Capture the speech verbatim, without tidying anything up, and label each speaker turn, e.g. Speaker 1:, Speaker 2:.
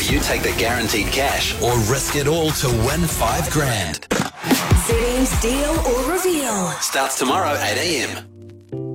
Speaker 1: you take the guaranteed cash or risk it all to win five grand.
Speaker 2: Zeddy's Deal or Reveal
Speaker 1: Starts tomorrow, eight a m.